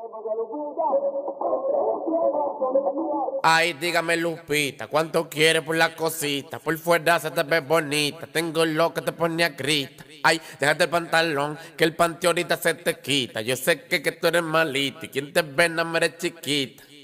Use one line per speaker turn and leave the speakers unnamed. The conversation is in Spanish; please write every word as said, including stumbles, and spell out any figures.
Ay, dígame Lupita, ¿cuánto quieres por la cosita? Por fuera se te ve bonita, tengo lo que te pone a grita. Ay, déjate el pantalón, que el panty ahorita se te quita. Yo sé que, que tú eres malita y quien te ve no me eres chiquita.